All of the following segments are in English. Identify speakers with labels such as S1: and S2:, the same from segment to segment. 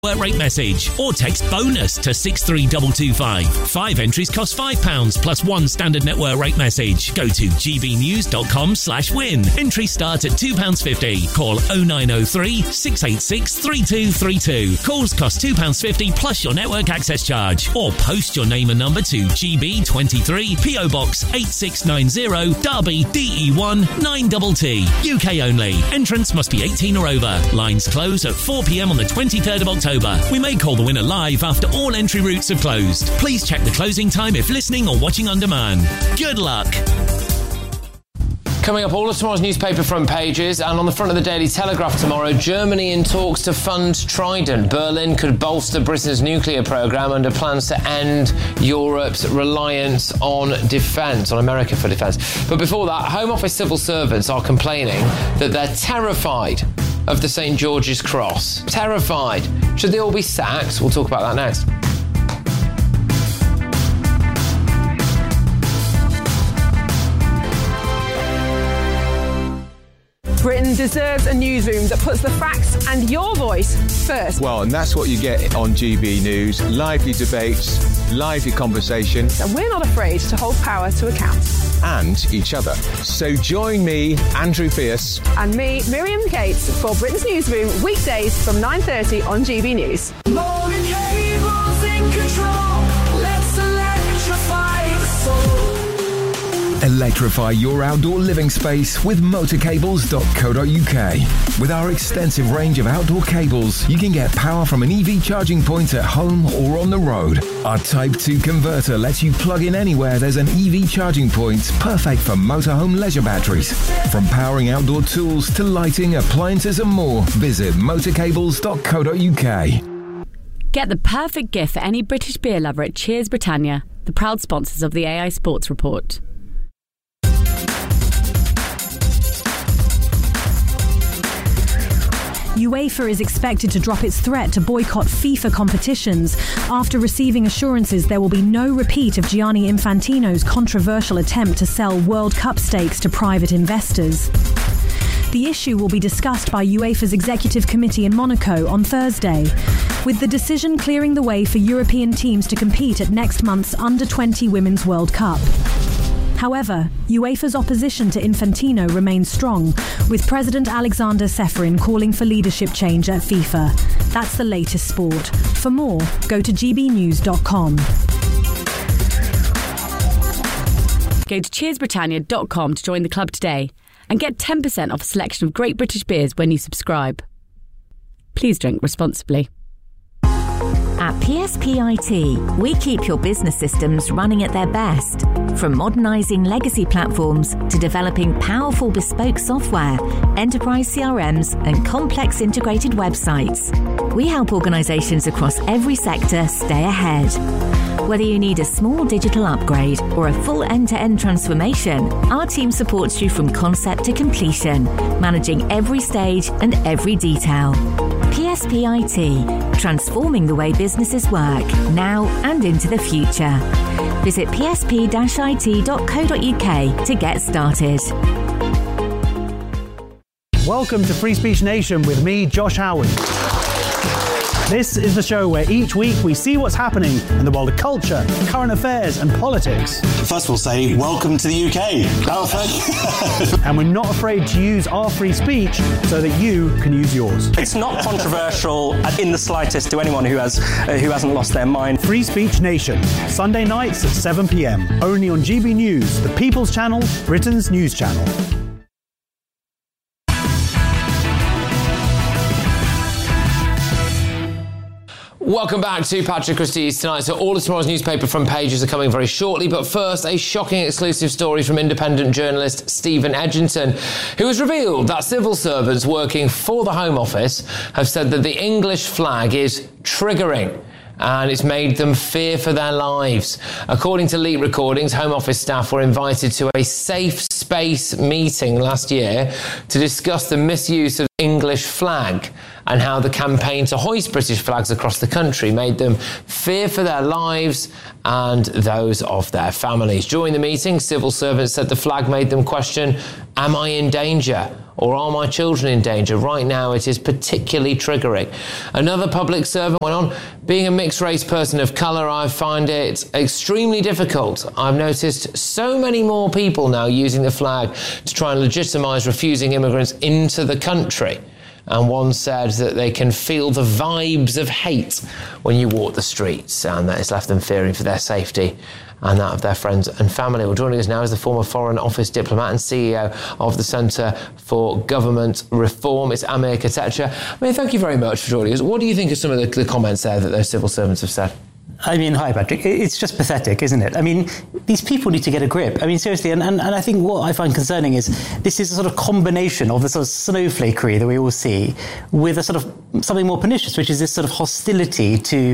S1: rate message or text BONUS to 63225. 5 entries cost £5 plus 1 standard network rate message. Go to gbnews.com/win. Entries start at £2.50. Call 0903 686 3232. Calls cost £2.50 plus your network access charge, or post your name and number to GB23 PO Box 8690 Derby DE1 9TT. UK only. Entrance must be 18 or over. Lines close at 4 p.m. on the 23rd of October. We may call the winner live after all entry routes have closed. Please check the closing time if listening or watching on demand. Good luck.
S2: Coming up, all of tomorrow's newspaper front pages, and on the front of the Daily Telegraph tomorrow, Germany in talks to fund Trident. Berlin could bolster Britain's nuclear programme under plans to end Europe's reliance on defence, on America for defence. But before that, Home Office civil servants are complaining that they're terrified of the St George's Cross. Terrified. Should they all be sacked? We'll talk about that next.
S3: Britain deserves a newsroom that puts the facts and your voice first.
S4: Well, and that's what you get on GB News. Lively debates, lively conversation.
S3: And we're not afraid to hold power to account.
S4: And each other. So join me, Andrew Pierce.
S3: And me, Miriam Cates, for Britain's Newsroom, weekdays from 9:30 on GB News.
S5: Motor cables in control. Let's electrify the soul.
S6: Electrify your outdoor living space with motorcables.co.uk. With our extensive range of outdoor cables, you can get power from an EV charging point at home or on the road. Our Type 2 converter lets you plug in anywhere there's an EV charging point, perfect for motorhome leisure batteries. From powering outdoor tools to lighting, appliances and more, visit motorcables.co.uk.
S7: Get the perfect gift for any British beer lover at Cheers Britannia, the proud sponsors of the AI Sports Report.
S8: UEFA is expected to drop its threat to boycott FIFA competitions after receiving assurances there will be no repeat of Gianni Infantino's controversial attempt to sell World Cup stakes to private investors. The issue will be discussed by UEFA's Executive Committee in Monaco on Thursday, with the decision clearing the way for European teams to compete at next month's Under-20 Women's World Cup. However, UEFA's opposition to Infantino remains strong, with President Alexander Ceferin calling for leadership change at FIFA. That's the latest sport. For more, go to gbnews.com.
S7: Go to cheersbritannia.com to join the club today and get 10% off a selection of great British beers when you subscribe. Please drink responsibly.
S9: At PSPIT, we keep your business systems running at their best. From modernising legacy platforms to developing powerful bespoke software, enterprise CRMs and complex integrated websites, we help organisations across every sector stay ahead. Whether you need a small digital upgrade or a full end-to-end transformation, our team supports you from concept to completion, managing every stage and every detail. PSPIT, transforming the way businesses work, now and into the future. Visit psp-it.co.uk to get started.
S10: Welcome to Free Speech Nation with me, Josh Howard. This is the show where each week we see what's happening in the world of culture, current affairs and politics.
S11: First we'll say, welcome to the UK. Oh, thank you.
S10: And we're not afraid to use our free speech so that you can use yours.
S12: It's not controversial in the slightest to anyone who hasn't lost their mind.
S10: Free Speech Nation, Sunday nights at 7 p.m, only on GB News, the People's Channel, Britain's news channel.
S2: Welcome back to Patrick Christie's Tonight. So all of tomorrow's newspaper front pages are coming very shortly, but first, a shocking exclusive story from independent journalist Stephen Edgington, who has revealed that civil servants working for the Home Office have said that the English flag is triggering and it's made them fear for their lives. According to leaked recordings, Home Office staff were invited to a safe space meeting last year to discuss the misuse of the English flag and how the campaign to hoist British flags across the country made them fear for their lives and those of their families. During the meeting, civil servants said the flag made them question, am I in danger? or are my children in danger? Right now, it is particularly triggering. Another public servant went on, being a mixed-race person of colour, I find it extremely difficult. I've noticed so many more people now using the flag to try and legitimise refusing immigrants into the country. And one said that they can feel the vibes of hate when you walk the streets, and that it's left them fearing for their safety and that of their friends and family. Well, joining us now is the former Foreign Office diplomat and CEO of the Centre for Government Reform. It's Amir Kotecha. Amir, thank you very much for joining us. What do you think of some of the comments there that those civil servants have said?
S13: I mean, hi, Patrick. It's just pathetic, isn't it? I mean, these people need to get a grip. I mean, seriously, and I think what I find concerning is this is a sort of combination of the sort of snowflakery that we all see with a sort of something more pernicious, which is this sort of hostility to,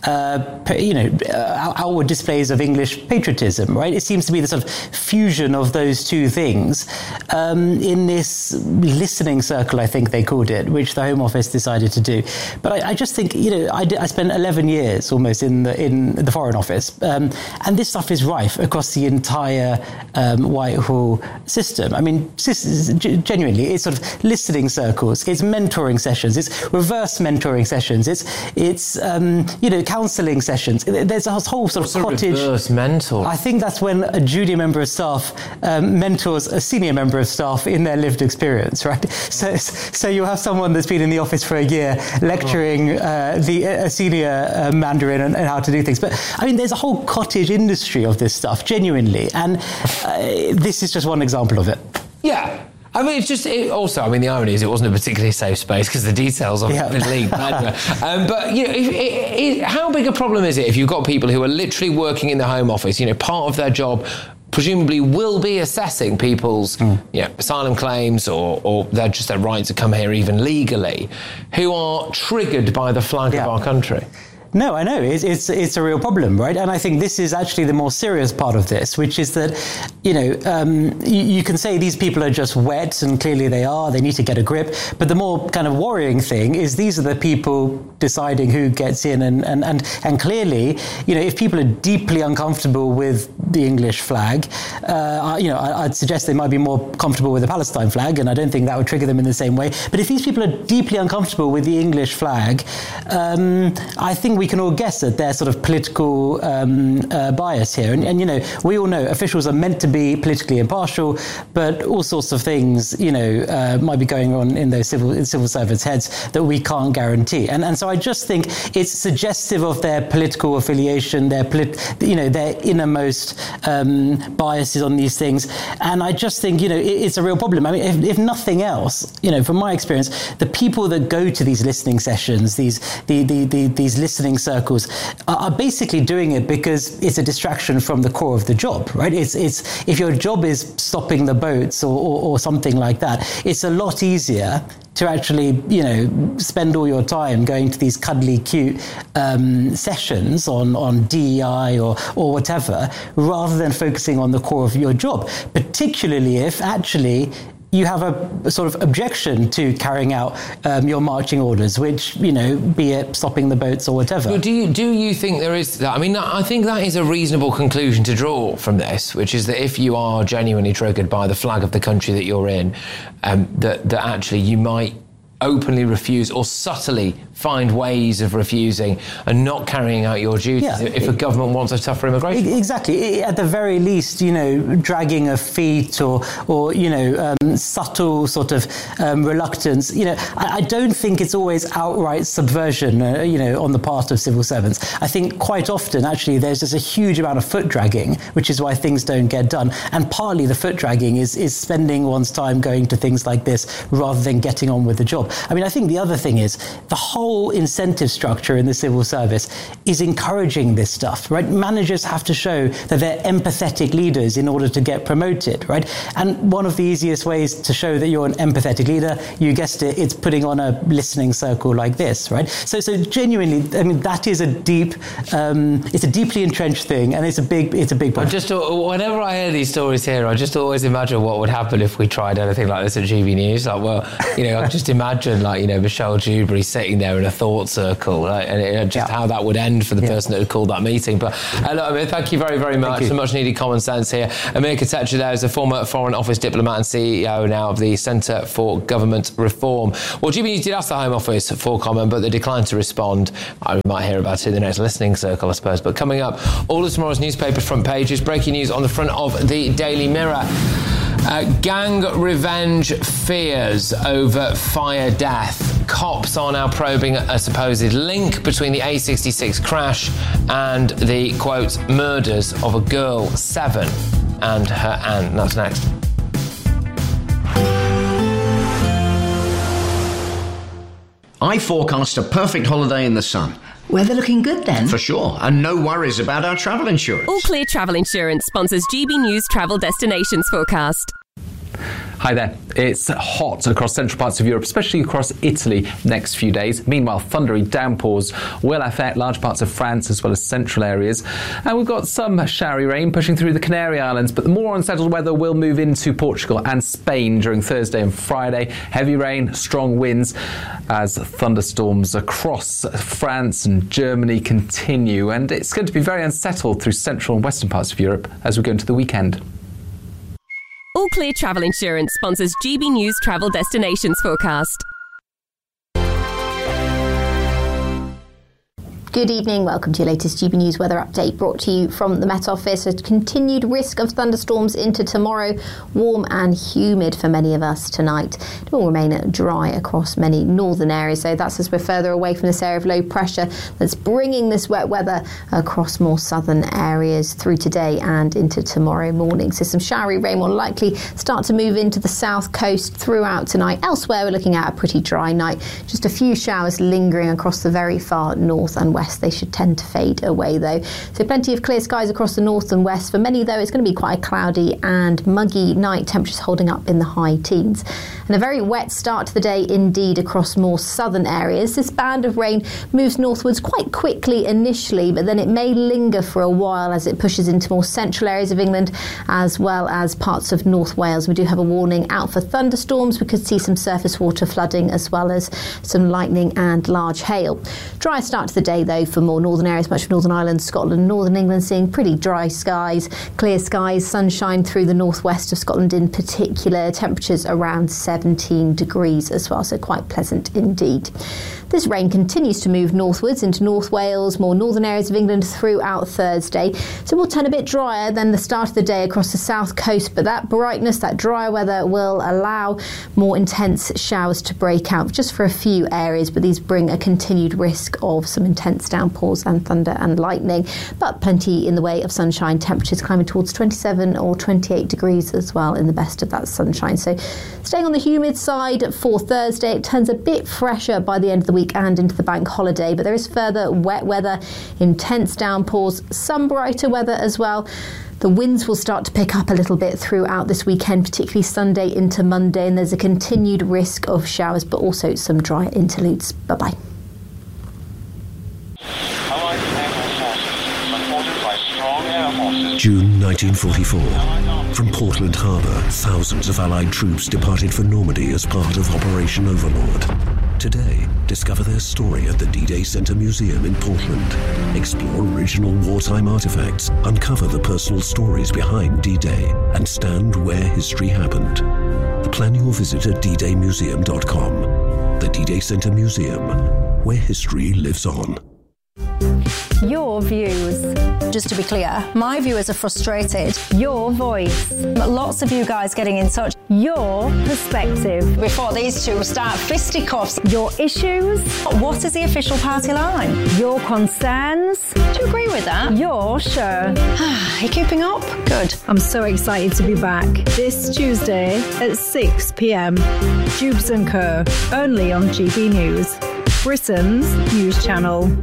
S13: outward displays of English patriotism, right? It seems to be the sort of fusion of those two things in this listening circle, I think they called it, which the Home Office decided to do. But I just think, I spent 11 years almost in the Foreign Office, and this stuff is rife across the entire Whitehall system. I mean, genuinely, it's sort of listening circles, it's mentoring sessions, it's reverse mentoring sessions, it's counselling sessions. There's a whole sort of cottage.
S2: Reverse mentor.
S13: I think that's when a junior member of staff mentors a senior member of staff in their lived experience, right? So you have someone that's been in the office for a year lecturing a senior Mandarin and how to do things. But I mean, there's a whole cottage industry of this stuff, genuinely, and this is just one example of it.
S2: Yeah. I mean, the irony is it wasn't a particularly safe space because the details of it been leaked. But how big a problem is it if you've got people who are literally working in the Home Office, part of their job presumably will be assessing people's asylum claims or their right to come here even legally, who are triggered by the flag of our country?
S13: No, I know. It's a real problem, right? And I think this is actually the more serious part of this, which is that, you can say these people are just wet, and clearly they are. They need to get a grip. But the more kind of worrying thing is these are the people deciding who gets in. And clearly, if people are deeply uncomfortable with the English flag, I'd suggest they might be more comfortable with the Palestine flag, and I don't think that would trigger them in the same way. But if these people are deeply uncomfortable with the English flag, I think we can all guess at their sort of political bias here. And we all know officials are meant to be politically impartial, but all sorts of things, might be going on in those civil servants' heads that we can't guarantee. And so I just think it's suggestive of their political affiliation, their innermost biases on these things. And I just think, it's a real problem. I mean, if nothing else, from my experience, the people that go to these listening sessions, these listening circles are basically doing it because it's a distraction from the core of the job, right? It's if your job is stopping the boats or something like that, it's a lot easier to actually, spend all your time going to these cuddly, cute sessions on DEI or whatever, rather than focusing on the core of your job, particularly if actually you have a sort of objection to carrying out your marching orders, which, be it stopping the boats or whatever.
S2: Well, do you think there is that? I mean, I think that is a reasonable conclusion to draw from this, which is that if you are genuinely triggered by the flag of the country that you're in, that actually you might openly refuse or subtly find ways of refusing and not carrying out your duties if a government wants a tougher immigration.
S13: Exactly. At the very least, dragging of feet or subtle sort of reluctance. I don't think it's always outright subversion, on the part of civil servants. I think quite often, actually, there's just a huge amount of foot dragging, which is why things don't get done. And partly the foot dragging is spending one's time going to things like this rather than getting on with the job. I mean, I think the other thing is the whole incentive structure in the civil service is encouraging this stuff, right? Managers have to show that they're empathetic leaders in order to get promoted, right? And one of the easiest ways to show that you're an empathetic leader, you guessed it, it's putting on a listening circle like this, right? So genuinely, I mean, that is it's a deeply entrenched thing, and it's a big problem.
S2: Whenever I hear these stories here, I just always imagine what would happen if we tried anything like this at GB News. I just imagine, Michelle Dewberry sitting there there in a thought circle, right? And just how that would end for the person that had called that meeting. But look, Amir, thank you very, very much. Some much needed common sense here. Amir Kotecha there is a former Foreign Office diplomat and CEO now of the Centre for Government Reform. Well, GB News did ask the Home Office for comment, but they declined to respond. I might hear about it in the next listening circle, I suppose. But coming up, all of tomorrow's newspaper front pages, breaking news on the front of the Daily Mirror. Gang revenge fears over fire death. Cops are now probing a supposed link between the A66 crash and the, quote, murders of a girl 7 and her aunt. That's next.
S14: I forecast a perfect holiday in the sun.
S15: Weather looking good then?
S14: For sure, and no worries about our travel insurance.
S16: All Clear Travel Insurance sponsors GB News Travel Destinations Forecast.
S17: Hi there. It's hot across central parts of Europe, especially across Italy next few days. Meanwhile, thundery downpours will affect large parts of France as well as central areas. And we've got some showery rain pushing through the Canary Islands, but the more unsettled weather will move into Portugal and Spain during Thursday and Friday. Heavy rain, strong winds as thunderstorms across France and Germany continue. And it's going to be very unsettled through central and western parts of Europe as we go into the weekend.
S16: All Clear Travel Insurance sponsors GB News Travel Destinations Forecast.
S18: Good evening, welcome to your latest GB News weather update brought to you from the Met Office. A continued risk of thunderstorms into tomorrow, warm and humid for many of us tonight. It will remain dry across many northern areas, so that's as we're further away from this area of low pressure that's bringing this wet weather across more southern areas through today and into tomorrow morning. So some showery rain will likely start to move into the south coast throughout tonight. Elsewhere, we're looking at a pretty dry night. Just a few showers lingering across the very far north and west. They should tend to fade away though. So plenty of clear skies across the north and west. For many though, it's going to be quite a cloudy and muggy night, temperatures holding up in the high teens. And a very wet start to the day indeed across more southern areas. This band of rain moves northwards quite quickly initially, but then it may linger for a while as it pushes into more central areas of England as well as parts of North Wales. We do have a warning out for thunderstorms. We could see some surface water flooding as well as some lightning and large hail. Dry start to the day though for more northern areas, much of Northern Ireland, Scotland, Northern England, seeing pretty dry skies, clear skies, sunshine through the northwest of Scotland in particular, temperatures around 17 degrees as well, so quite pleasant indeed. This rain continues to move northwards into North Wales, more northern areas of England throughout Thursday, so we'll turn a bit drier than the start of the day across the south coast, but that brightness, that drier weather will allow more intense showers to break out just for a few areas, but these bring a continued risk of some intense downpours and thunder and lightning, but plenty in the way of sunshine, temperatures climbing towards 27 or 28 degrees as well in the best of that sunshine. So staying on the humid side for Thursday, it turns a bit fresher by the end of the week and into the bank holiday, but there is further wet weather, intense downpours, some brighter weather as well. The winds will start to pick up a little bit throughout this weekend, particularly Sunday into Monday, and there's a continued risk of showers, but also some dry interludes. Bye-bye.
S19: June 1944. From Portland Harbour, thousands of Allied troops departed for Normandy as part of Operation Overlord. Today, discover their story at the D-Day Center Museum in Portland. Explore original wartime artifacts, uncover the personal stories behind D-Day, and stand where history happened. Plan your visit at ddaymuseum.com. The D-Day Center Museum, where history lives on.
S20: Your views. Just to be clear, my viewers are frustrated. Your voice. Lots of you guys getting in touch. Your perspective. Before these two start fisticuffs. Your issues. What is the official party line? Your concerns. Do you agree with that? Your show. Are you keeping up? Good.
S8: I'm so excited to be back this Tuesday at 6 p.m. Jubes & Co. Only on GB News, Britain's news channel.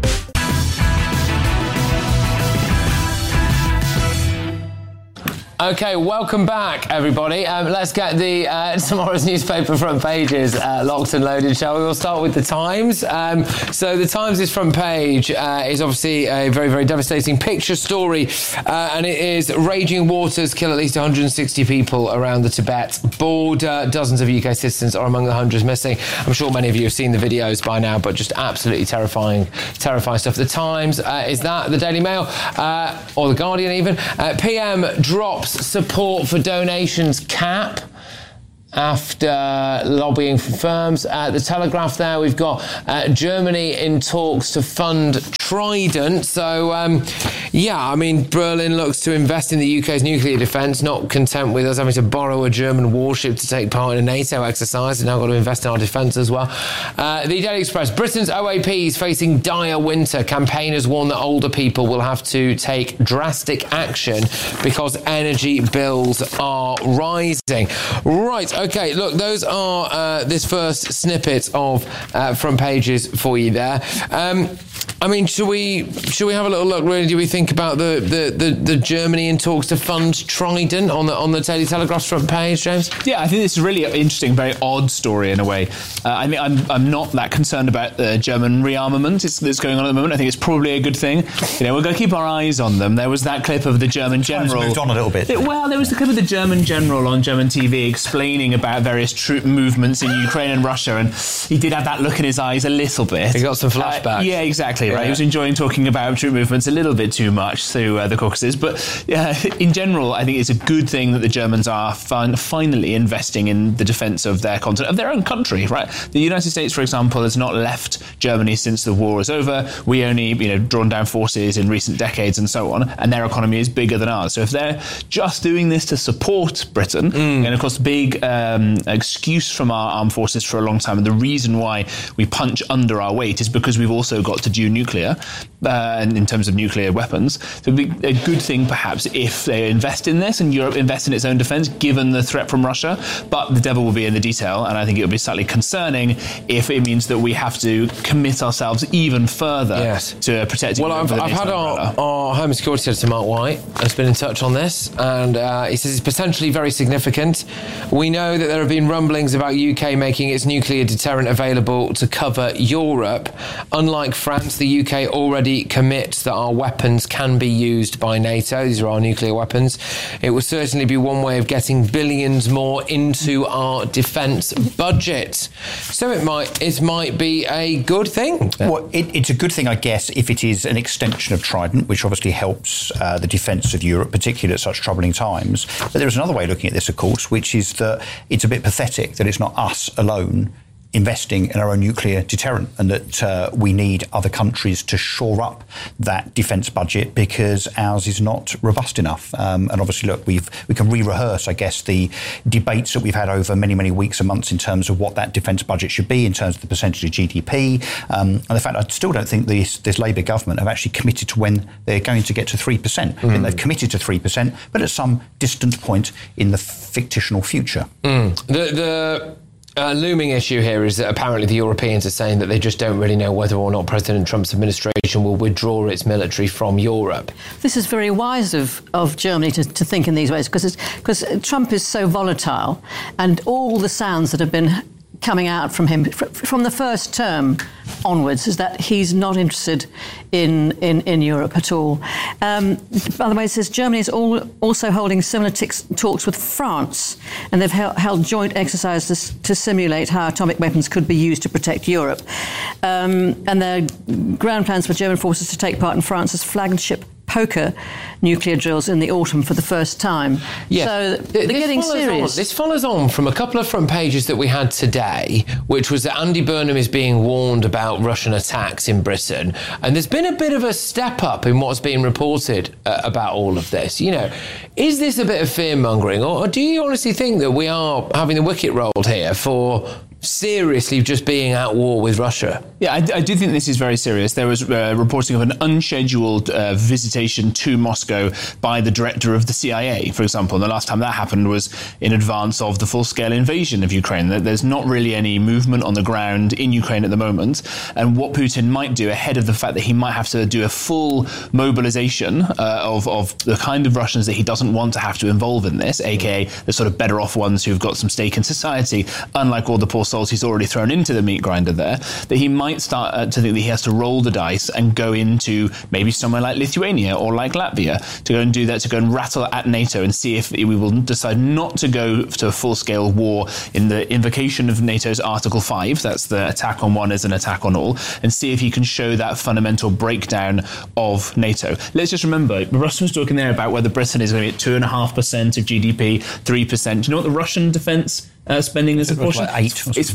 S2: Okay, welcome back, everybody. Let's get the tomorrow's newspaper front pages locked and loaded, shall we? We'll start with the Times. So the Times' front page is obviously a very, very devastating picture story, and it is raging waters kill at least 160 people around the Tibet border. Dozens of UK citizens are among the hundreds missing. I'm sure many of you have seen the videos by now, but just absolutely terrifying stuff. The Times is that, the Daily Mail, or the Guardian even. PM drops support for donations cap after lobbying from firms. The Telegraph there, we've got Germany in talks to fund Trident. So, Berlin looks to invest in the UK's nuclear defence, not content with us having to borrow a German warship to take part in a NATO exercise. They've now got to invest in our defence as well. The Daily Express, Britain's OAP is facing dire winter. Campaigners warn that older people will have to take drastic action because energy bills are rising. Right, okay, look, those are this first snippet of front pages for you there. Should we have a little look? Really, do we think about the Germany in talks to fund Trident on the Daily Telegraph's front page, James?
S15: Yeah, I think this is a really interesting, very odd story in a way. I'm not that concerned about the German rearmament that's going on at the moment. I think it's probably a good thing. We're going to keep our eyes on them. There was that clip of the German general.
S21: Moved on a little bit.
S15: There was the clip of the German general on German TV explaining about various troop movements in Ukraine and Russia, and he did have that look in his eyes a little bit.
S2: He got some flashbacks.
S15: Yeah, exactly. Right. He was enjoying talking about troop movements a little bit too much through the Caucasus. But in general, I think it's a good thing that the Germans are finally investing in the defence of their continent, of their own country, right? The United States, for example, has not left Germany since the war is over. We only, drawn down forces in recent decades and so on, and their economy is bigger than ours. So if they're just doing this to support Britain, and of course the big excuse from our armed forces for a long time, and the reason why we punch under our weight is because we've also got to do nuclear, in terms of nuclear weapons. So it'd be a good thing, perhaps, if they invest in this and Europe invests in its own defence, given the threat from Russia. But the devil will be in the detail, and I think it would be slightly concerning if it means that we have to commit ourselves even further to protecting.
S2: Well, I've had our Home Security Editor, Mark White, has been in touch on this, and he says it's potentially very significant. We know that there have been rumblings about UK making its nuclear deterrent available to cover Europe. Unlike France, the UK already commits that our weapons can be used by NATO. These are our nuclear weapons. It will certainly be one way of getting billions more into our defence budget. So it might be a good thing.
S21: Well, it's a good thing, I guess, if it is an extension of Trident, which obviously helps the defence of Europe, particularly at such troubling times. But there is another way of looking at this, of course, which is that it's a bit pathetic that it's not us alone investing in our own nuclear deterrent, and that we need other countries to shore up that defence budget because ours is not robust enough. And obviously, look, we can re-rehearse, I guess, the debates that we've had over many, many weeks and months in terms of what that defence budget should be in terms of the percentage of GDP. And the fact I still don't think this Labour government have actually committed to when they're going to get to 3%. I think they've committed to 3%, but at some distant point in the fictional future.
S2: The looming issue here is that apparently the Europeans are saying that they just don't really know whether or not President Trump's administration will withdraw its military from Europe.
S22: This is very wise of Germany to think in these ways, because Trump is so volatile, and all the sounds that have been coming out from him from the first term onwards is that he's not interested in Europe at all. By the way, it says Germany is also holding similar talks with France, and they've held joint exercises to simulate how atomic weapons could be used to protect Europe. And there are ground plans for German forces to take part in France's flagship poker nuclear drills in the autumn for the first time.
S2: Yes.
S22: So they're getting serious.
S2: This follows on from a couple of front pages that we had today, which was that Andy Burnham is being warned about Russian attacks in Britain. And there's been a bit of a step up in what's being reported about all of this. Is this a bit of fear-mongering, or do you honestly think that we are having the wicket rolled here for seriously just being at war with Russia.
S15: Yeah, I do think this is very serious. There was reporting of an unscheduled visitation to Moscow by the director of the CIA, for example. And the last time that happened was in advance of the full-scale invasion of Ukraine. There's not really any movement on the ground in Ukraine at the moment. And what Putin might do ahead of the fact that he might have to do a full mobilization of the kind of Russians that he doesn't want to have to involve in this, aka the sort of better off ones who've got some stake in society, unlike all the poor souls he's already thrown into the meat grinder there, that he might start to think that he has to roll the dice and go into maybe somewhere like Lithuania or like Latvia to go and do that, to go and rattle at NATO and see if we will decide not to go to a full-scale war in the invocation of NATO's Article 5, that's the attack on one is an attack on all, and see if he can show that fundamental breakdown of NATO. Let's just remember, Russell was talking there about whether Britain is going to be at 2.5% of GDP, 3%. Do you know what the Russian defence spending as a portion?
S21: Like 8.
S15: It's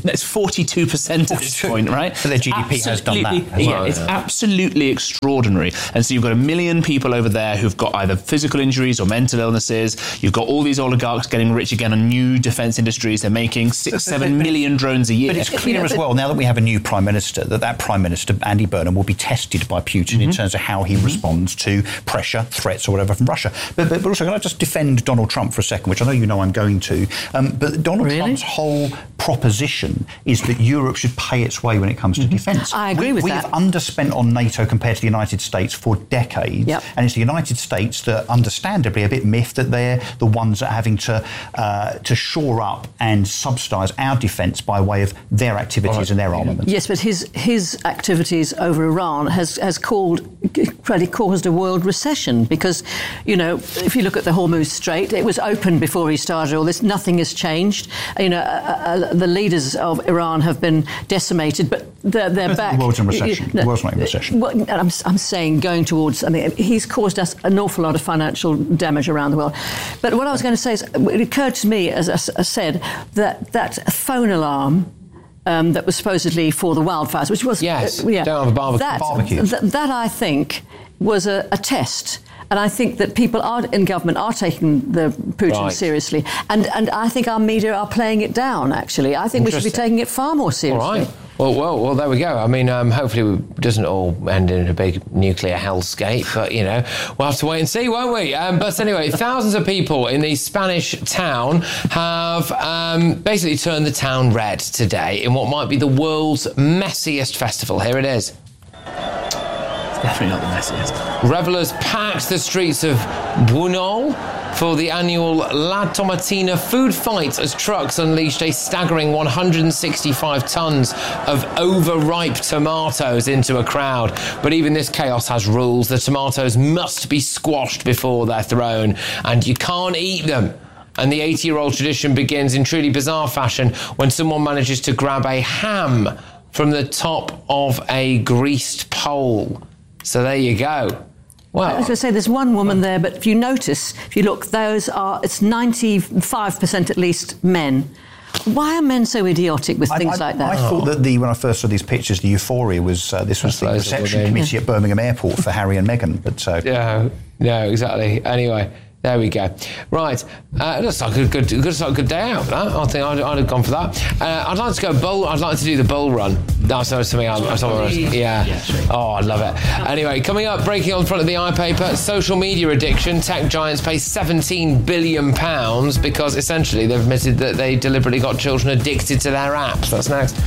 S15: 42% at this point, right?
S21: So their GDP has done that.
S15: It's absolutely extraordinary. And so you've got 1 million people over there who've got either physical injuries or mental illnesses. You've got all these oligarchs getting rich again on new defence industries. They're making 6-7 million drones a year.
S21: But it's clear as well, now that we have a new Prime Minister, that Prime Minister, Andy Burnham, will be tested by Putin in terms of how he responds to pressure, threats or whatever from Russia. But also, can I just defend Donald Trump for a second, which I know you know I'm going to. But Donald Trump's whole proposition is that Europe should pay its way when it comes to defence.
S22: I agree with that.
S21: We have underspent on NATO compared to the United States for decades, and it's the United States that, understandably, a bit miffed that they're the ones that are having to shore up and subsidise our defence by way of their activities and their armaments.
S22: Yes, but his activities over Iran has caused a world recession because, you know, if you look at the Hormuz Strait, it was open before he started all this. Nothing has changed. You know, the leaders of Iran have been decimated, but they're back.
S21: The world's in recession. The world's not in recession.
S22: Well, I'm saying going towards. I mean, he's caused us an awful lot of financial damage around the world. But what I was going to say is, it occurred to me, as I said, that phone alarm. That was supposedly for the wildfires, which was
S2: don't have a barbecue.
S22: That I think was a test. And I think that people in government are taking the Putin seriously. And I think our media are playing it down, actually. I think we should be taking it far more seriously.
S2: All right. Well, there we go. I mean, hopefully it doesn't all end in a big nuclear hellscape, but, you know, we'll have to wait and see, won't we? But anyway, thousands of people in the Spanish town have basically turned the town red today in what might be the world's messiest festival. Here it is.
S15: Definitely not the messiest.
S2: Revellers packed the streets of Buñol for the annual La Tomatina food fight as trucks unleashed a staggering 165 tons of overripe tomatoes into a crowd. But even this chaos has rules. The tomatoes must be squashed before they're thrown, and you can't eat them. And the 80-year-old tradition begins in truly bizarre fashion when someone manages to grab a ham from the top of a greased pole. So there you go. Well,
S22: I was going to say, there's one woman there, but if you notice, if you look, it's 95% at least men. Why are men so idiotic with things like that?
S21: I thought that when I first saw these pictures, the euphoria was this was the reception committee at Birmingham Airport for Harry and Meghan. But
S2: yeah, exactly. Anyway. There we go. Right, looks like a good day out. That I think I'd have gone for that. I'd like to go bowl. I'd like to do the bowl run. That's something yeah. Oh, I love it. Anyway, coming up, breaking on front of the iPaper, social media addiction. Tech giants pay £17 billion because essentially they've admitted that they deliberately got children addicted to their apps. That's next.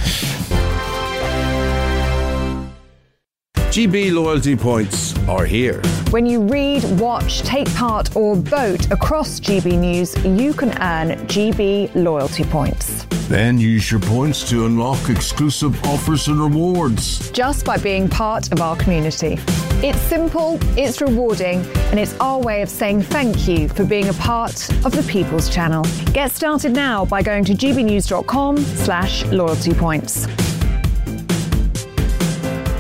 S1: GB loyalty points are here.
S3: When you read, watch, take part or vote across GB News, you can earn GB loyalty points.
S1: Then use your points to unlock exclusive offers and rewards.
S3: Just by being part of our community. It's simple, it's rewarding, and it's our way of saying thank you for being a part of the People's Channel. Get started now by going to gbnews.com/loyalty points.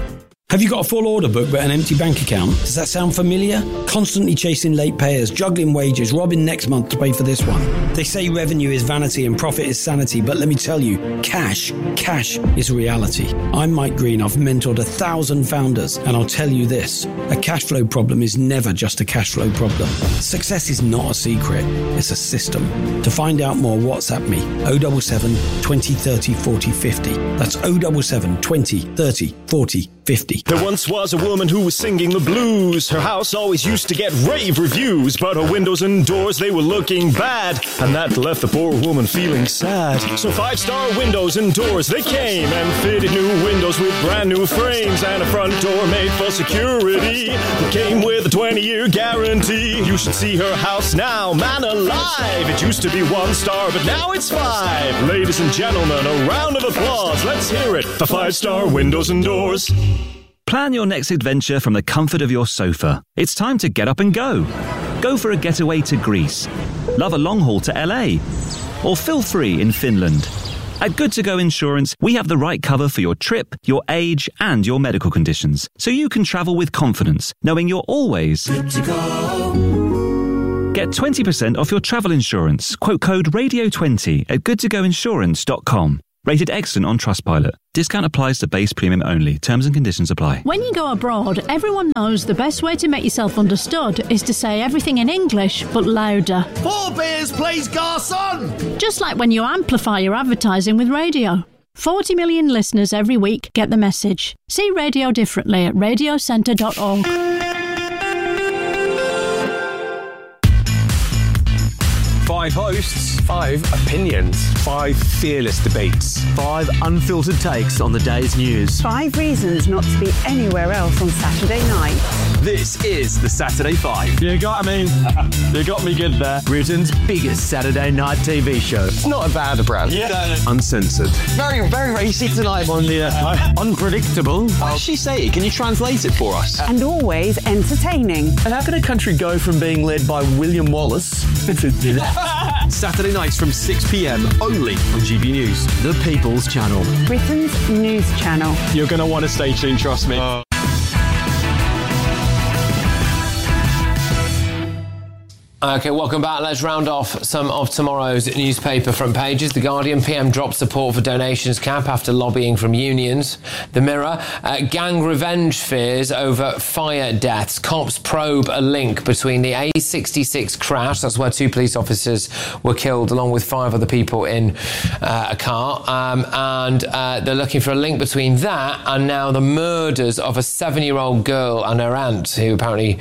S4: Have you got a full order book but an empty bank account? Does that sound familiar? Constantly chasing late payers, juggling wages, robbing next month to pay for this one. They say revenue is vanity and profit is sanity, but let me tell you, cash is reality. I'm Mike Green. I've mentored 1,000 founders, and I'll tell you this, a cash flow problem is never just a cash flow problem. Success is not a secret, it's a system. To find out more, WhatsApp me, 077 20 30 40 50. That's 077 20 30 40 50.
S5: There once was a woman who was singing the blues. Her house always used to get rave reviews, but her windows and doors, they were looking bad, and that left the poor woman feeling sad. So 5-star windows and doors, they came and fitted new windows with brand new frames and a front door made for security. It came with a 20-year guarantee. You should see her house now, man alive. It used to be 1 star, but now it's 5. Ladies and gentlemen, a round of applause. Let's hear it. A 5-star windows and doors.
S23: Plan your next adventure from the comfort of your sofa. It's time to get up and go. Go for a getaway to Greece. Love a long haul to LA. Or feel free in Finland. At Good To Go Insurance, we have the right cover for your trip, your age, and your medical conditions, so you can travel with confidence, knowing you're always good to go. Get 20% off your travel insurance. Quote code RADIO20 at goodtogoinsurance.com. Rated excellent on Trustpilot. Discount applies to base premium only. Terms and conditions apply.
S24: When you go abroad, everyone knows the best way to make yourself understood is to say everything in English, but louder.
S25: 4 beers, please, garçon!
S24: Just like when you amplify your advertising with radio. 40 million listeners every week get the message. See radio differently at radiocentre.org.
S26: 5 hosts, 5 opinions, 5 fearless debates, 5 unfiltered takes on the day's news.
S27: 5 reasons not to be anywhere else on Saturday night.
S26: This is the Saturday 5.
S25: You got me good there.
S26: Britain's biggest Saturday night TV show.
S25: It's not a bad brand.
S26: Yeah. Uncensored.
S25: Very, very racy tonight on the unpredictable.
S26: What does she say? Can you translate it for us?
S27: And always entertaining.
S25: And how can a country go from being led by William Wallace
S26: Saturday nights from 6 p.m. only on GB News, the People's Channel.
S27: Britain's news channel.
S25: You're going to want to stay tuned, trust me.
S2: Okay, welcome back. Let's round off some of tomorrow's newspaper front pages. The Guardian: PM drops support for donations cap after lobbying from unions. The Mirror: gang revenge fears over fire deaths. Cops probe a link between the A66 crash, that's where 2 police officers were killed along with 5 other people in a car, and they're looking for a link between that and now the murders of a 7-year-old girl and her aunt who apparently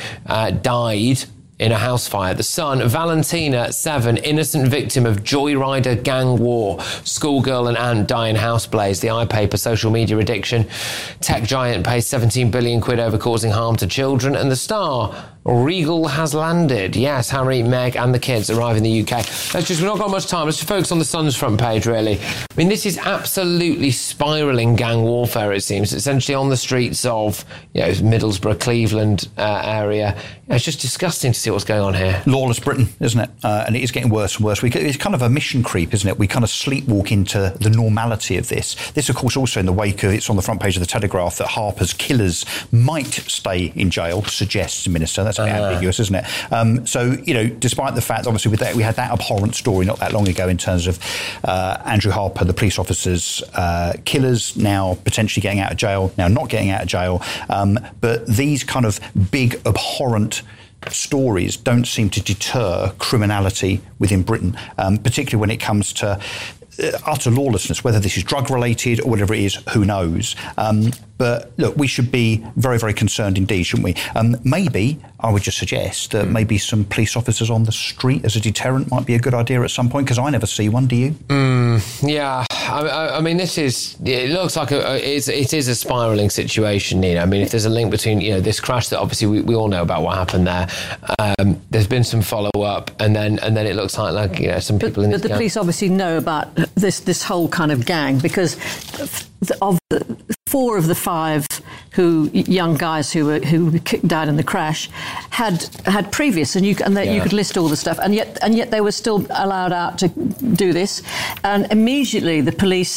S2: died in a house fire. The Sun: Valentina, 7, innocent victim of joyrider gang war. Schoolgirl and aunt die in house blaze. The iPaper: social media addiction. Tech giant pays 17 billion quid over causing harm to children. And The Star: Regal has landed. Yes, Harry, Meg and the kids arrive in the UK. We've not got much time. Let's just focus on the Sun's front page, really. I mean, this is absolutely spiralling gang warfare, it seems. Essentially on the streets of, Middlesbrough, Cleveland area. It's just disgusting to see what's going on here.
S21: Lawless Britain, isn't it? And it is getting worse and worse. It's kind of a mission creep, isn't it? We kind of sleepwalk into the normality of this. This, of course, also in the wake of, it's on the front page of the Telegraph, that Harper's killers might stay in jail, suggests the minister. That's a bit ambiguous, isn't it? So, despite the fact, obviously, with that, we had that abhorrent story not that long ago in terms of Andrew Harper, the police officer's killers, now potentially getting out of jail, now not getting out of jail. But these kind of big, abhorrent stories don't seem to deter criminality within Britain, particularly when it comes to utter lawlessness, whether this is drug-related or whatever it is, who knows. But look, we should be very, very concerned indeed, shouldn't we? Maybe, I would just suggest that maybe some police officers on the street as a deterrent might be a good idea at some point, because I never see one, do you?
S2: Yeah, I mean, it looks like it is a spiralling situation, Nina. I mean, if there's a link between, this crash that obviously we all know about what happened there, there's been some follow-up, and then it looks like some people in this
S22: But the police obviously know about this whole kind of gang, because of the 4 of the 5 young guys who died in the crash had previous, and you could list all the stuff, and yet they were still allowed out to do this, and immediately the police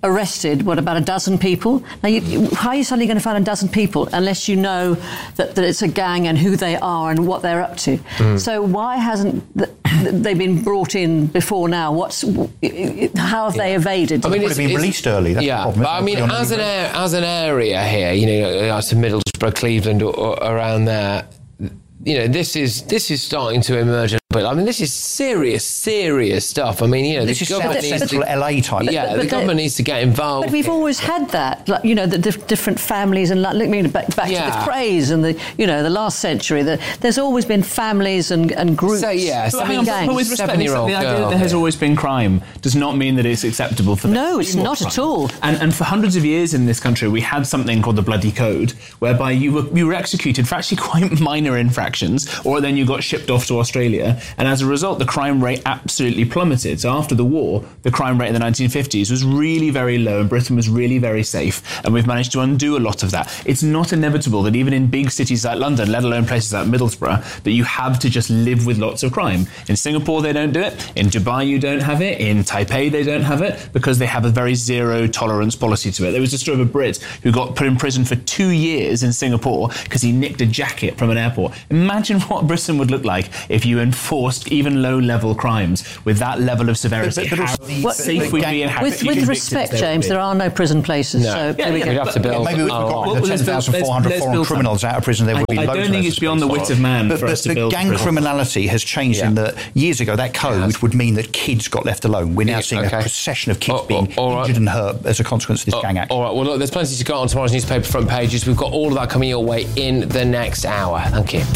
S22: arrested, about a dozen people? Now, how are you suddenly going to find a dozen people unless you know that it's a gang and who they are and what they're up to? So why hasn't they been brought in before now? How have they evaded?
S21: I mean, it's been released early. That's the problem.
S2: But I mean, as an area here, as to Middlesbrough, Cleveland, or around there, this is starting to emerge. But I mean, this is serious stuff. I mean,
S21: this is central LA type.
S2: Yeah, the government needs to get involved.
S22: But we've always had that, the different families, and back to the craze and the last century. There's always been families and groups.
S15: But with respect, the idea that there has always been crime does not mean that it's acceptable for.
S22: No, it's not at all.
S15: And for hundreds of years in this country, we had something called the Bloody Code, whereby you were executed for actually quite minor infractions, or then you got shipped off to Australia. And as a result, the crime rate absolutely plummeted. So after the war, the crime rate in the 1950s was really very low and Britain was really very safe. And we've managed to undo a lot of that. It's not inevitable that even in big cities like London, let alone places like Middlesbrough, that you have to just live with lots of crime. In Singapore, they don't do it. In Dubai, you don't have it. In Taipei, they don't have it because they have a very zero tolerance policy to it. There was a story of a Brit who got put in prison for 2 years in Singapore because he nicked a jacket from an airport. Imagine what Britain would look like if you enforced even low-level crimes with that level of severity. Safe would be, and
S22: with respect, James, there are no prison places. So
S2: we'd have to build.
S21: Maybe we've got 10,400 foreign criminals out of prison. There would be loads.
S15: I don't think it's beyond the wit of man for us to build.
S21: But gang criminality has changed in that years ago that code would mean that kids got left alone. We're now seeing a procession of kids being injured and hurt as a consequence of this gang act.
S2: All right. Well, look, there's plenty to go on tomorrow's newspaper front pages. We've got all of that coming your way in the next hour. Thank you.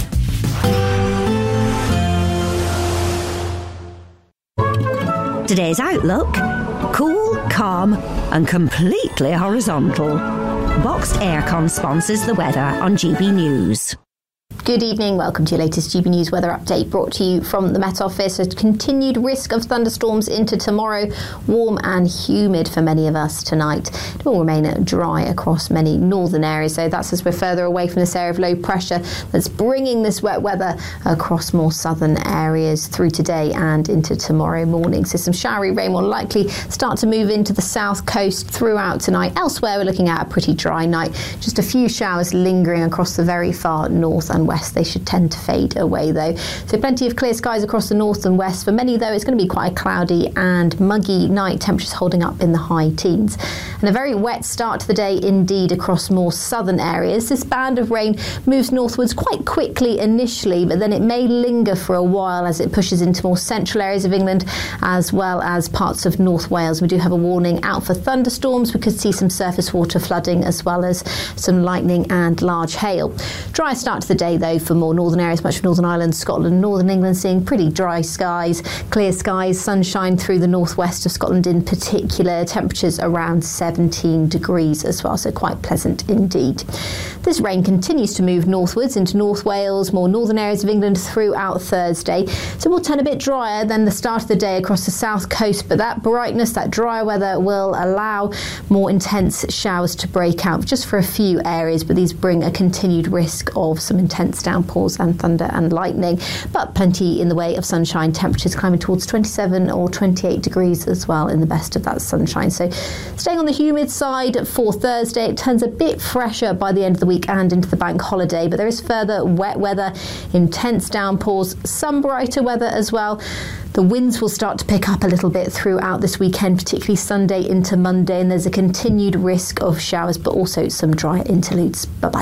S6: Today's outlook: cool, calm and completely horizontal. Boxed Aircon sponsors the weather on GB News.
S18: Good evening, welcome to your latest GB News weather update brought to you from the Met Office. A continued risk of thunderstorms into tomorrow, warm and humid for many of us tonight. It will remain dry across many northern areas, so that's as we're further away from this area of low pressure that's bringing this wet weather across more southern areas through today and into tomorrow morning. So some showery rain will likely start to move into the south coast throughout tonight. Elsewhere, we're looking at a pretty dry night. Just a few showers lingering across the very far north and west. They should tend to fade away though. So plenty of clear skies across the north and west. For many though, it's going to be quite a cloudy and muggy night, temperatures holding up in the high teens. And a very wet start to the day indeed across more southern areas. This band of rain moves northwards quite quickly initially, but then it may linger for a while as it pushes into more central areas of England as well as parts of North Wales. We do have a warning out for thunderstorms. We could see some surface water flooding as well as some lightning and large hail. Dry start to the day though for more northern areas, much of Northern Ireland, Scotland, Northern England, seeing pretty dry skies, clear skies, sunshine through the northwest of Scotland in particular, temperatures around 17 degrees as well, so quite pleasant indeed. This rain continues to move northwards into North Wales, more northern areas of England throughout Thursday, so we'll turn a bit drier than the start of the day across the south coast, but that brightness, that drier weather will allow more intense showers to break out just for a few areas, but these bring a continued risk of some intense downpours and thunder and lightning, but plenty in the way of sunshine, temperatures climbing towards 27 or 28 degrees as well in the best of that sunshine. So staying on the humid side for Thursday, it turns a bit fresher by the end of the week and into the bank holiday, but there is further wet weather, intense downpours, some brighter weather as well. The winds will start to pick up a little bit throughout this weekend, particularly Sunday into Monday, and there's a continued risk of showers, but also some dry interludes. Bye-bye.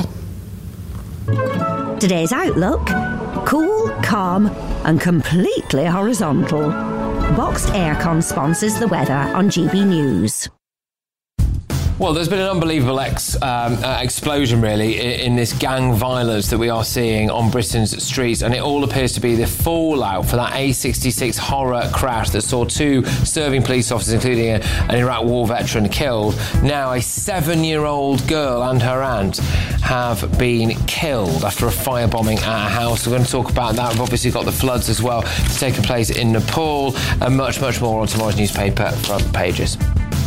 S6: Today's outlook: cool, calm and completely horizontal. Boxed Aircon sponsors the weather on GB News.
S2: Well, there's been an unbelievable explosion, really, in this gang violence that we are seeing on Britain's streets, and it all appears to be the fallout for that A66 horror crash that saw 2 serving police officers, including an Iraq War veteran, killed. Now, a 7-year-old girl and her aunt have been killed after a firebombing at a house. We're going to talk about that. We've obviously got the floods as well taking place in Nepal, and much, much more on tomorrow's newspaper front pages.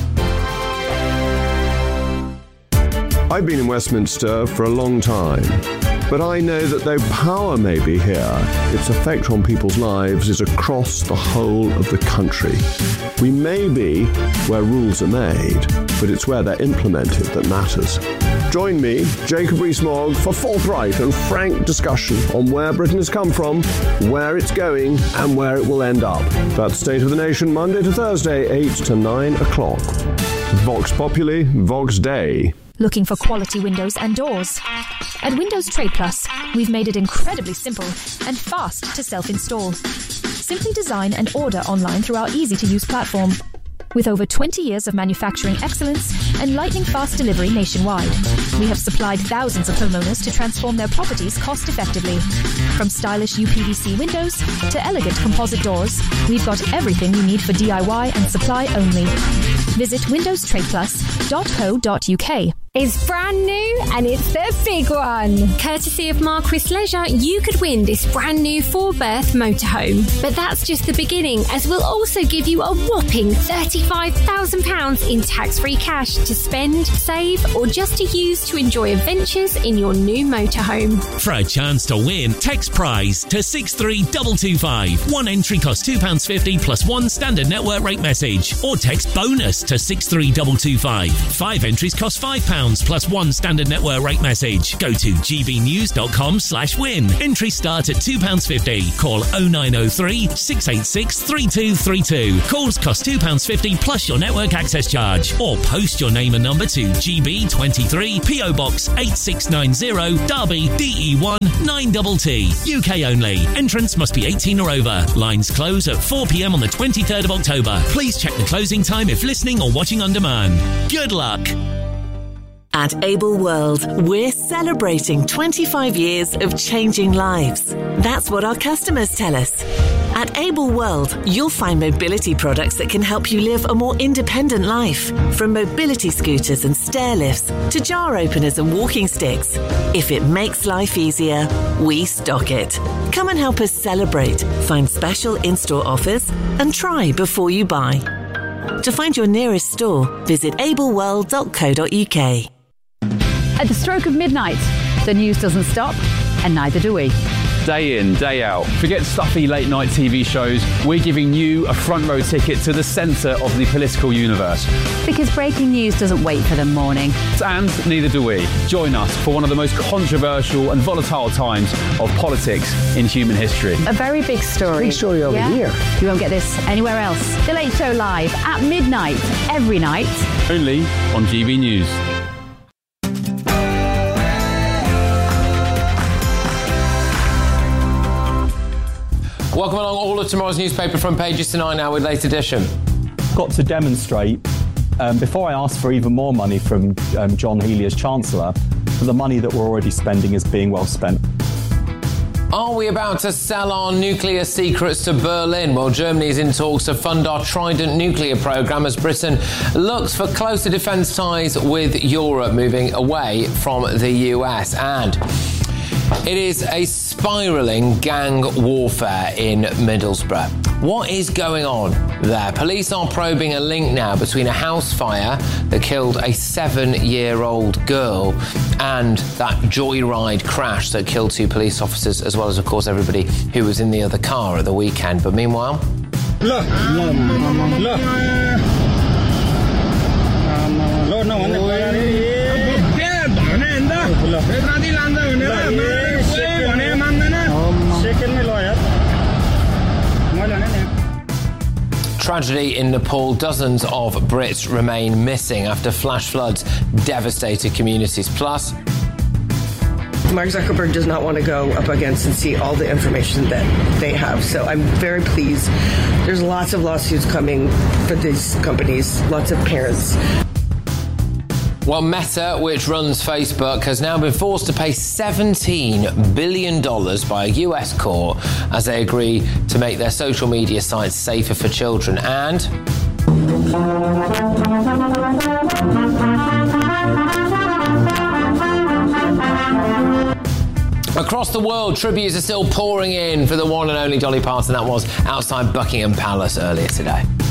S7: I've been in Westminster for a long time, but I know that though power may be here, its effect on people's lives is across the whole of the country. We may be where rules are made, but it's where they're implemented that matters. Join me, Jacob Rees-Mogg, for forthright and frank discussion on where Britain has come from, where it's going, and where it will end up. That's State of the Nation, Monday to Thursday, 8 to 9 o'clock. Vox Populi, Vox Dei.
S9: Looking for quality windows and doors? At Windows Trade Plus, we've made it incredibly simple and fast to self-install. Simply design and order online through our easy-to-use platform. With over 20 years of manufacturing excellence and lightning-fast delivery nationwide, we have supplied thousands of homeowners to transform their properties cost-effectively. From stylish UPVC windows to elegant composite doors, we've got everything you need for DIY and supply only. Visit windowstradeplus.co.uk.
S10: It's brand new and it's the big one. Courtesy of Marquis Leisure, you could win this brand new 4-berth motorhome. But that's just the beginning, as we'll also give you a whopping £35,000 in tax-free cash to spend, save, or just to use to enjoy adventures in your new motorhome.
S11: For a chance to win, text prize to 63225. One entry costs £2.50 plus one standard network rate message. Or text bonus to 63225. 5 entries cost £5 plus one standard network rate message. Go to gbnews.com/win. Entries start at £2.50. Call 0903 686 3232. Calls cost £2.50 plus your network access charge. Or post your name and number to GB23 PO Box 8690 Derby DE1 9TT. UK only. Entrance must be 18 or over. Lines close at 4 p.m. on the 23rd of October. Please check the closing time if listening or watching on demand. Good luck.
S12: At Able World, we're celebrating 25 years of changing lives. That's what our customers tell us. At Able World, you'll find mobility products that can help you live a more independent life. From mobility scooters and stair lifts to jar openers and walking sticks. If it makes life easier, we stock it. Come and help us celebrate, find special in-store offers, and try before you buy. To find your nearest store, visit ableworld.co.uk.
S27: At the stroke of midnight, the news doesn't stop, and neither do we.
S26: Day in, day out. Forget stuffy late-night TV shows. We're giving you a front-row ticket to the centre of the political universe.
S27: Because breaking news doesn't wait for the morning.
S26: And neither do we. Join us for one of the most controversial and volatile times of politics in human history.
S27: A very big story.
S25: Big story over here.
S27: You won't get this anywhere else. The Late Show live at midnight, every night.
S26: Only on GB News.
S2: Welcome along all of tomorrow's newspaper front pages tonight now with Late Edition.
S13: Got to demonstrate, before I ask for even more money from John Healey as Chancellor, that the money that we're already spending is being well spent.
S2: Are we about to sell our nuclear secrets to Berlin? Well, Germany is in talks to fund our Trident nuclear programme as Britain looks for closer defence ties with Europe, moving away from the US. And it is a spiralling gang warfare in Middlesbrough. What is going on there? Police are probing a link now between a house fire that killed a 7-year-old girl and that joyride crash that killed 2 police officers, as well as, of course, everybody who was in the other car at the weekend. But meanwhile...
S14: Look.
S2: Tragedy in Nepal. Dozens of Brits remain missing after flash floods devastated communities. Plus,
S17: Mark Zuckerberg does not want to go up against and see all the information that they have. So I'm very pleased. There's lots of lawsuits coming for these companies, lots of parents.
S2: Well, Meta, which runs Facebook, has now been forced to pay $17 billion by a US court as they agree to make their social media sites safer for children. And across the world, tributes are still pouring in for the one and only Dolly Parton. That was outside Buckingham Palace earlier today.